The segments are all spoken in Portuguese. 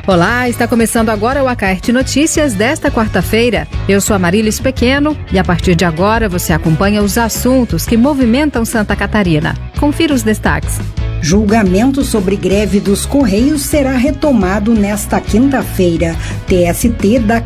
Olá, está começando agora o Acaerte Notícias desta quarta-feira. Eu sou a Marilis Pequeno e a partir de agora você acompanha os assuntos que movimentam Santa Catarina. Confira os destaques. Julgamento sobre greve dos Correios será retomado nesta quinta-feira. TST dá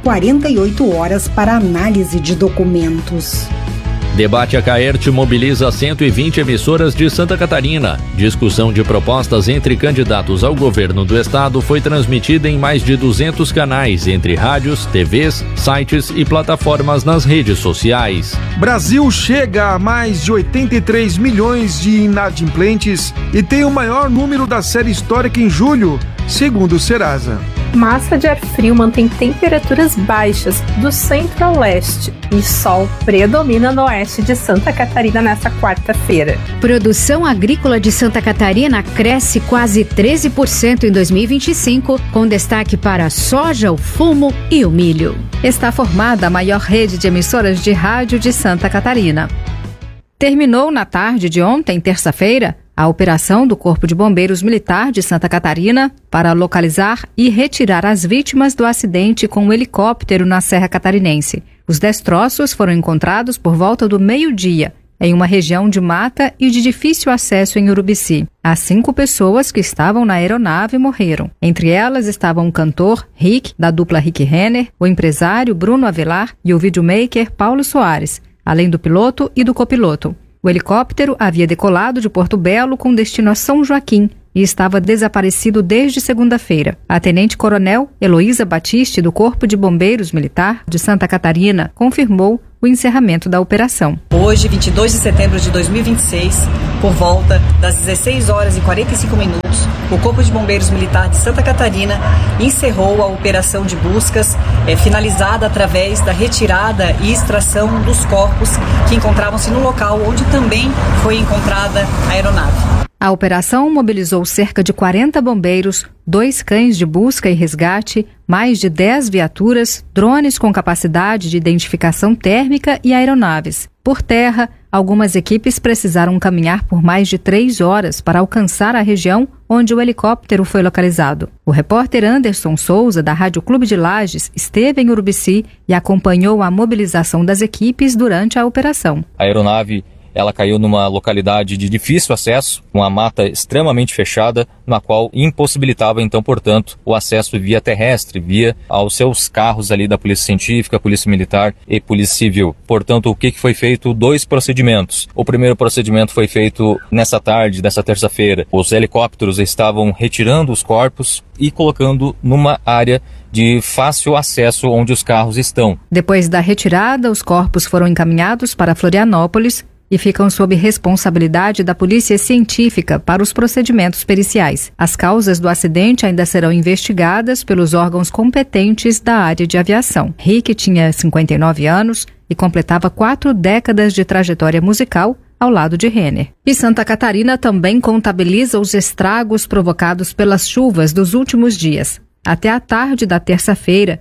48 horas para análise de documentos. Debate Acaerte mobiliza 120 emissoras de Santa Catarina. Discussão de propostas entre candidatos ao governo do estado foi transmitida em mais de 200 canais, entre rádios, TVs, sites e plataformas nas redes sociais. Brasil chega a mais de 83 milhões de inadimplentes e tem o maior número da série histórica em julho, segundo o Serasa. Massa de ar frio mantém temperaturas baixas do centro ao leste e sol predomina no oeste de Santa Catarina nesta quarta-feira. Produção agrícola de Santa Catarina cresce quase 13% em 2025, com destaque para a soja, o fumo e o milho. Está formada a maior rede de emissoras de rádio de Santa Catarina. Terminou na tarde de ontem, terça-feira, a operação do Corpo de Bombeiros Militar de Santa Catarina para localizar e retirar as vítimas do acidente com um helicóptero na Serra Catarinense. Os destroços foram encontrados por volta do meio-dia, em uma região de mata e de difícil acesso em Urubici. As 5 pessoas que estavam na aeronave morreram. Entre elas estavam o cantor Rick, da dupla Rick Renner, o empresário Bruno Avelar e o videomaker Paulo Soares, além do piloto e do copiloto. O helicóptero havia decolado de Porto Belo com destino a São Joaquim e estava desaparecido desde segunda-feira. A tenente-coronel Heloísa Batiste, do Corpo de Bombeiros Militar de Santa Catarina, confirmou o encerramento da operação. Hoje, 22 de setembro de 2026, por volta das 16 horas e 45 minutos, o Corpo de Bombeiros Militar de Santa Catarina encerrou a operação de buscas, finalizada através da retirada e extração dos corpos que encontravam-se no local onde também foi encontrada a aeronave. A operação mobilizou cerca de 40 bombeiros, 2 cães de busca e resgate, mais de 10 viaturas, drones com capacidade de identificação térmica e aeronaves. Por terra, algumas equipes precisaram caminhar por mais de 3 horas para alcançar a região onde o helicóptero foi localizado. O repórter Anderson Souza, da Rádio Clube de Lages, esteve em Urubici e acompanhou a mobilização das equipes durante a operação. A aeronave ela caiu numa localidade de difícil acesso, uma mata extremamente fechada, na qual impossibilitava, então, portanto, o acesso via terrestre, via aos seus carros ali da Polícia Científica, Polícia Militar e Polícia Civil. Portanto, o que foi feito? 2 procedimentos. O primeiro procedimento foi feito nessa tarde, dessa terça-feira. Os helicópteros estavam retirando os corpos e colocando numa área de fácil acesso onde os carros estão. Depois da retirada, os corpos foram encaminhados para Florianópolis e ficam sob responsabilidade da Polícia Científica para os procedimentos periciais. As causas do acidente ainda serão investigadas pelos órgãos competentes da área de aviação. Rick tinha 59 anos e completava 4 décadas de trajetória musical ao lado de Renner. E Santa Catarina também contabiliza os estragos provocados pelas chuvas dos últimos dias. Até a tarde da terça-feira,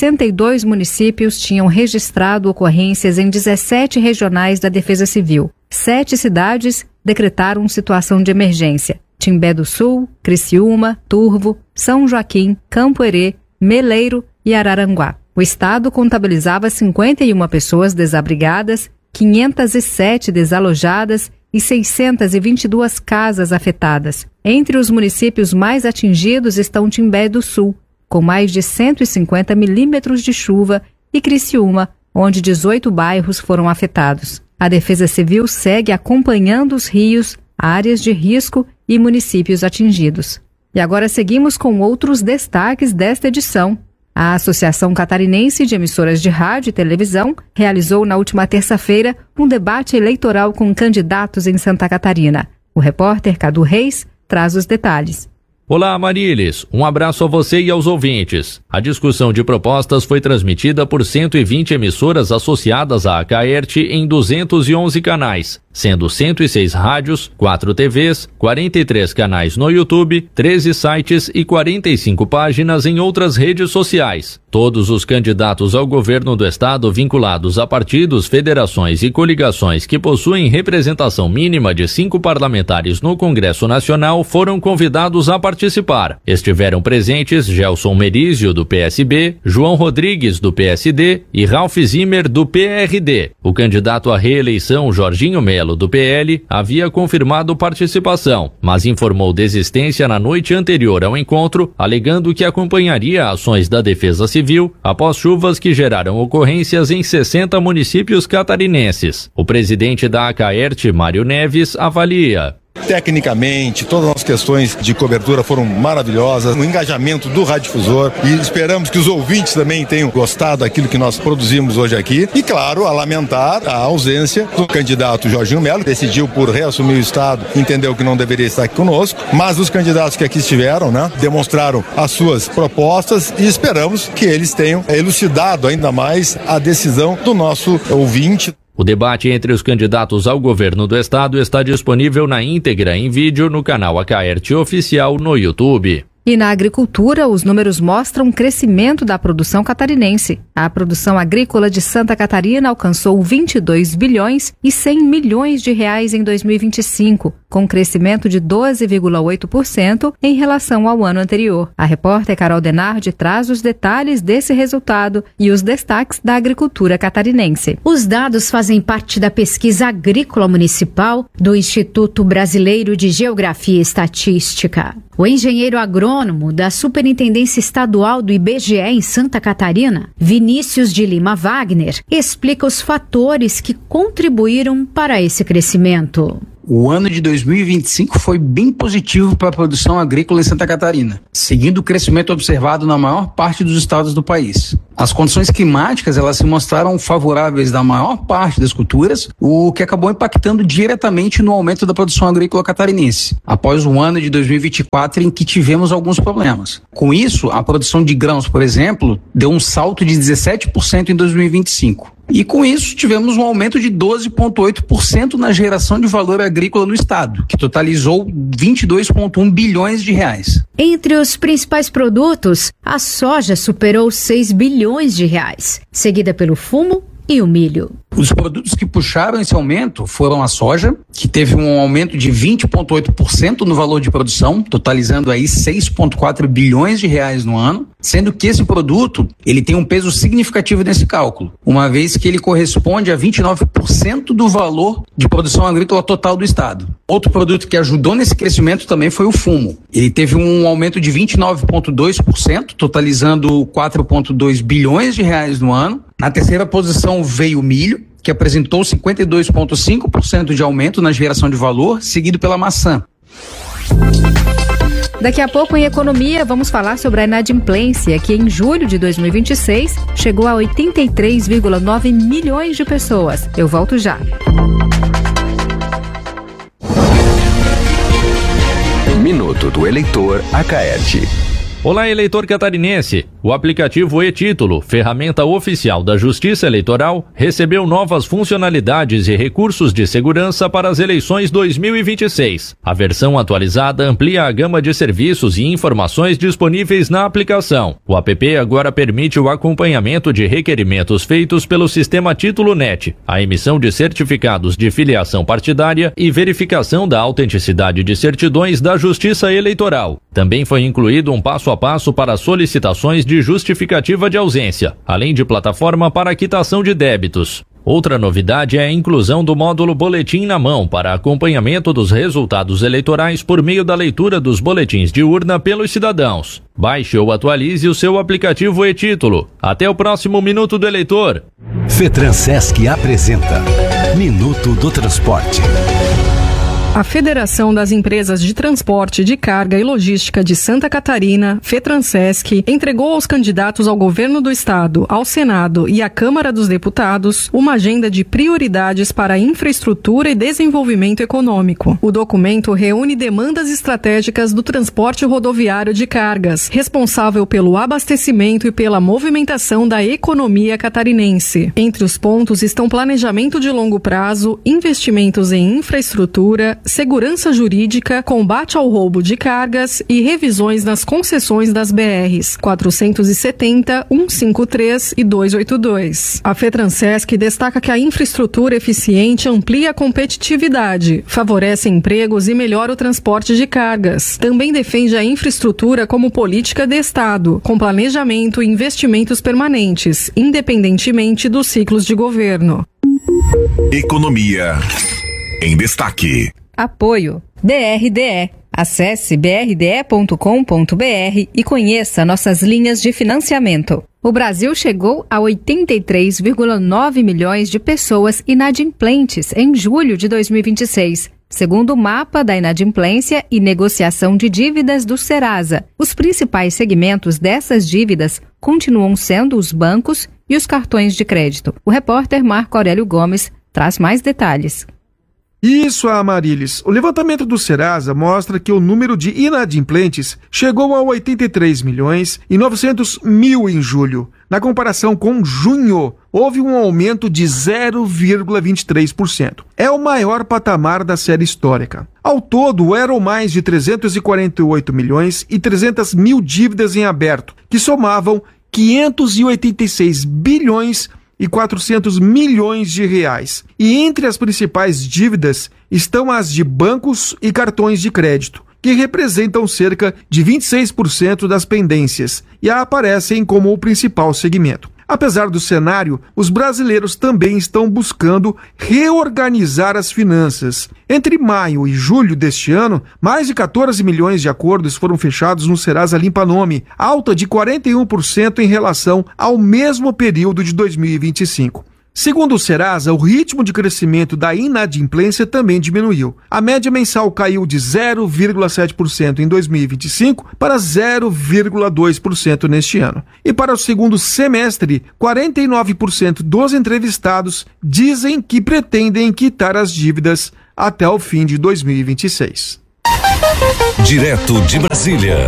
62 municípios tinham registrado ocorrências em 17 regionais da Defesa Civil. 7 cidades decretaram situação de emergência: Timbé do Sul, Criciúma, Turvo, São Joaquim, Campo Herê, Meleiro e Araranguá. O estado contabilizava 51 pessoas desabrigadas, 507 desalojadas e 622 casas afetadas. Entre os municípios mais atingidos estão Timbé do Sul, com mais de 150 milímetros de chuva, e Criciúma, onde 18 bairros foram afetados. A Defesa Civil segue acompanhando os rios, áreas de risco e municípios atingidos. E agora seguimos com outros destaques desta edição. A Associação Catarinense de Emissoras de Rádio e Televisão realizou na última terça-feira um debate eleitoral com candidatos em Santa Catarina. O repórter Cadu Reis traz os detalhes. Olá, Marilis. Um abraço a você e aos ouvintes. A discussão de propostas foi transmitida por 120 emissoras associadas à Acaerte em 211 canais. sendo 106 rádios, 4 TVs, 43 canais no YouTube, 13 sites e 45 páginas em outras redes sociais. Todos os candidatos ao governo do estado vinculados a partidos, federações e coligações que possuem representação mínima de 5 parlamentares no Congresso Nacional foram convidados a participar. Estiveram presentes Gelson Merizio, do PSB, João Rodrigues, do PSD e Ralph Zimmer, do PRD. O candidato à reeleição, Jorginho Melo, do PL, havia confirmado participação, mas informou desistência na noite anterior ao encontro, alegando que acompanharia ações da Defesa Civil após chuvas que geraram ocorrências em 60 municípios catarinenses. O presidente da Acaert, Mário Neves, avalia: tecnicamente, todas as questões de cobertura foram maravilhosas, o engajamento do radiodifusor, e esperamos que os ouvintes também tenham gostado daquilo que nós produzimos hoje aqui. E claro, a lamentar a ausência do candidato Jorginho Melo, que decidiu por reassumir o estado, entendeu que não deveria estar aqui conosco, mas os candidatos que aqui estiveram, demonstraram as suas propostas e esperamos que eles tenham elucidado ainda mais a decisão do nosso ouvinte. O debate entre os candidatos ao governo do estado está disponível na íntegra em vídeo no canal Acaert Oficial no YouTube. E na agricultura, os números mostram um crescimento da produção catarinense. A produção agrícola de Santa Catarina alcançou 22 bilhões e 100 milhões de reais em 2025, com um crescimento de 12,8% em relação ao ano anterior. A repórter Carol Denardi traz os detalhes desse resultado e os destaques da agricultura catarinense. Os dados fazem parte da pesquisa agrícola municipal do Instituto Brasileiro de Geografia e Estatística. O engenheiro agrônomo da Superintendência Estadual do IBGE em Santa Catarina, Vinícius de Lima Wagner, explica os fatores que contribuíram para esse crescimento. O ano de 2025 foi bem positivo para a produção agrícola em Santa Catarina, seguindo o crescimento observado na maior parte dos estados do país. As condições climáticas elas se mostraram favoráveis na maior parte das culturas, o que acabou impactando diretamente no aumento da produção agrícola catarinense, após o ano de 2024 em que tivemos alguns problemas. Com isso, a produção de grãos, por exemplo, deu um salto de 17% em 2025. E com isso tivemos um aumento de 12,8% na geração de valor agrícola no estado, que totalizou 22,1 bilhões de reais. Entre os principais produtos, a soja superou 6 bilhões de reais, seguida pelo fumo e o milho. Os produtos que puxaram esse aumento foram a soja, que teve um aumento de 20,8% no valor de produção, totalizando aí 6,4 bilhões de reais no ano, sendo que esse produto, ele tem um peso significativo nesse cálculo, uma vez que ele corresponde a 29% do valor de produção agrícola total do estado. Outro produto que ajudou nesse crescimento também foi o fumo. Ele teve um aumento de 29,2%, totalizando 4,2 bilhões de reais no ano. Na terceira posição veio o milho, que apresentou 52,5% de aumento na geração de valor, seguido pela maçã. Daqui a pouco, em economia, vamos falar sobre a inadimplência, que em julho de 2026 chegou a 83,9 milhões de pessoas. Eu volto já. Minuto do Eleitor Acaert. Olá, eleitor catarinense! O aplicativo e-Título, ferramenta oficial da Justiça Eleitoral, recebeu novas funcionalidades e recursos de segurança para as eleições 2026. A versão atualizada amplia a gama de serviços e informações disponíveis na aplicação. O app agora permite o acompanhamento de requerimentos feitos pelo sistema Título Net, a emissão de certificados de filiação partidária e verificação da autenticidade de certidões da Justiça Eleitoral. Também foi incluído um passo a passo para solicitações de justificativa de ausência, além de plataforma para quitação de débitos. Outra novidade é a inclusão do módulo Boletim na Mão para acompanhamento dos resultados eleitorais por meio da leitura dos boletins de urna pelos cidadãos. Baixe ou atualize o seu aplicativo e-Título. Até o próximo Minuto do Eleitor. Fetransesc apresenta Minuto do Transporte. A Federação das Empresas de Transporte de Carga e Logística de Santa Catarina, FETRANSESC, entregou aos candidatos ao governo do estado, ao Senado e à Câmara dos Deputados uma agenda de prioridades para a infraestrutura e desenvolvimento econômico. O documento reúne demandas estratégicas do transporte rodoviário de cargas, responsável pelo abastecimento e pela movimentação da economia catarinense. Entre os pontos estão planejamento de longo prazo, investimentos em infraestrutura, segurança jurídica, combate ao roubo de cargas e revisões nas concessões das BRs 470, 153 e 282. A FETRANSESC destaca que a infraestrutura eficiente amplia a competitividade, favorece empregos e melhora o transporte de cargas. Também defende a infraestrutura como política de Estado, com planejamento e investimentos permanentes, independentemente dos ciclos de governo. Economia em destaque. Apoio BRDE. Acesse brde.com.br e conheça nossas linhas de financiamento. O Brasil chegou a 83,9 milhões de pessoas inadimplentes em julho de 2026, segundo o mapa da inadimplência e negociação de dívidas do Serasa. Os principais segmentos dessas dívidas continuam sendo os bancos e os cartões de crédito. O repórter Marco Aurélio Gomes traz mais detalhes. Isso, Amarilis. O levantamento do Serasa mostra que o número de inadimplentes chegou a 83 milhões e 900 mil em julho. Na comparação com junho, houve um aumento de 0,23%. É o maior patamar da série histórica. Ao todo, eram mais de 348 milhões e 300 mil dívidas em aberto, que somavam 586 bilhões e 400 milhões de reais. E entre as principais dívidas estão as de bancos e cartões de crédito, que representam cerca de 26% das pendências e aparecem como o principal segmento. Apesar do cenário, os brasileiros também estão buscando reorganizar as finanças. Entre maio e julho deste ano, mais de 14 milhões de acordos foram fechados no Serasa Limpa Nome, alta de 41% em relação ao mesmo período de 2025. Segundo o Serasa, o ritmo de crescimento da inadimplência também diminuiu. A média mensal caiu de 0,7% em 2025 para 0,2% neste ano. E para o segundo semestre, 49% dos entrevistados dizem que pretendem quitar as dívidas até o fim de 2026. Direto de Brasília.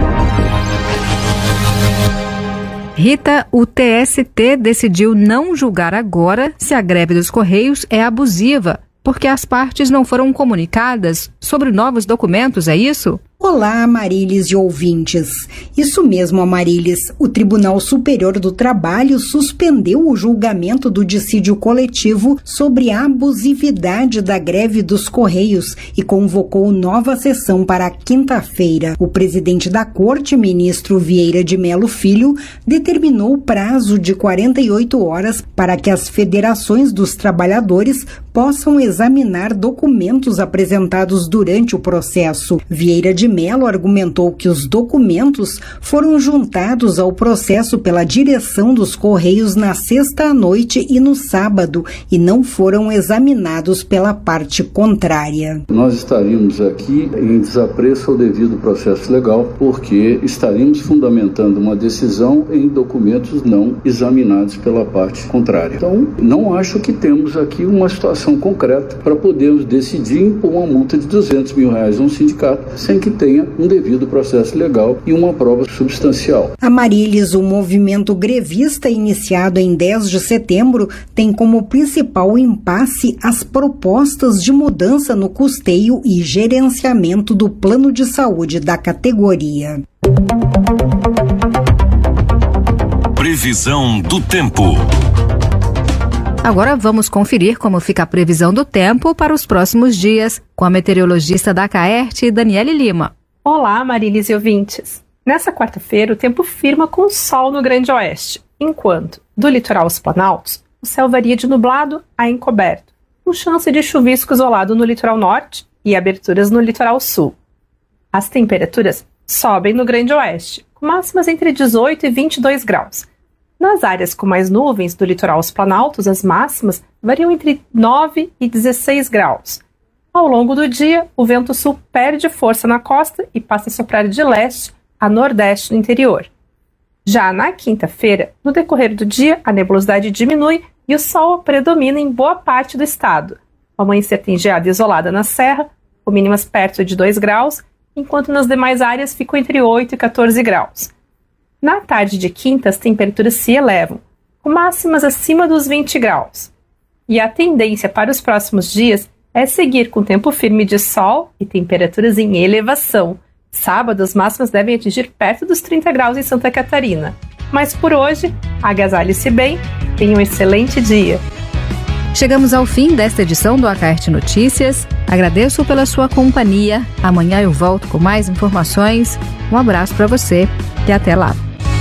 Rita, o TST decidiu não julgar agora se a greve dos Correios é abusiva, porque as partes não foram comunicadas sobre novos documentos, é isso? Olá, Amarilis e ouvintes. Isso mesmo, Amarilis. O Tribunal Superior do Trabalho suspendeu o julgamento do dissídio coletivo sobre a abusividade da greve dos Correios e convocou nova sessão para quinta-feira. O presidente da Corte, ministro Vieira de Mello Filho, determinou o prazo de 48 horas para que as federações dos trabalhadores possam examinar documentos apresentados durante o processo. Vieira de Mello argumentou que os documentos foram juntados ao processo pela direção dos Correios na sexta à noite e no sábado e não foram examinados pela parte contrária. Nós estaríamos aqui em desapreço ao devido processo legal porque estaríamos fundamentando uma decisão em documentos não examinados pela parte contrária. Então, não acho que temos aqui uma situação concreta para podermos decidir impor uma multa de R$200 mil a um sindicato sem que tenha um devido processo legal e uma prova substancial. Amarilis, o movimento grevista iniciado em 10 de setembro tem como principal impasse as propostas de mudança no custeio e gerenciamento do plano de saúde da categoria. Previsão do tempo. Agora vamos conferir como fica a previsão do tempo para os próximos dias com a meteorologista da Caerte, Daniele Lima. Olá, Marilis e ouvintes. Nessa quarta-feira, o tempo firma com sol no Grande Oeste, enquanto, do litoral aos Planaltos, o céu varia de nublado a encoberto, com chance de chuvisco isolado no litoral norte e aberturas no litoral sul. As temperaturas sobem no Grande Oeste, com máximas entre 18 e 22 graus. Nas áreas com mais nuvens do litoral aos Planaltos, as máximas variam entre 9 e 16 graus. Ao longo do dia, o vento sul perde força na costa e passa a soprar de leste a nordeste no interior. Já na quinta-feira, no decorrer do dia, a nebulosidade diminui e o sol predomina em boa parte do estado. O amanhecer tem geada isolada na serra, com mínimas perto de 2 graus, enquanto nas demais áreas ficam entre 8 e 14 graus. Na tarde de quinta, as temperaturas se elevam, com máximas acima dos 20 graus. E a tendência para os próximos dias é seguir com tempo firme de sol e temperaturas em elevação. Sábado, as máximas devem atingir perto dos 30 graus em Santa Catarina. Mas por hoje, agasalhe-se bem, tenha um excelente dia. Chegamos ao fim desta edição do Acaerte Notícias. Agradeço pela sua companhia. Amanhã eu volto com mais informações. Um abraço para você e até lá.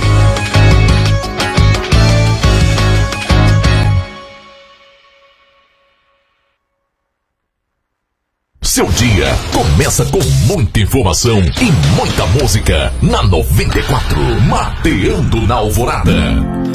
Seu dia começa com muita informação e muita música na 94, Mateando na Alvorada.